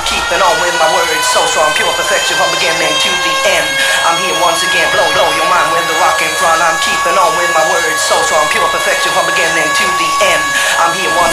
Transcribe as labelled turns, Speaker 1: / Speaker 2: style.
Speaker 1: Keeping on with my words, so strong, pure perfection from beginning to the end. I'm here once again,